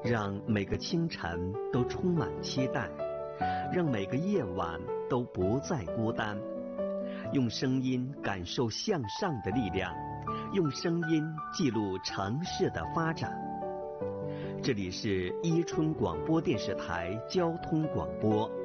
让每个清晨都充满期待，让每个夜晚都不再孤单。用声音感受向上的力量，用声音记录城市的发展。这里是伊春广播电视台交通广播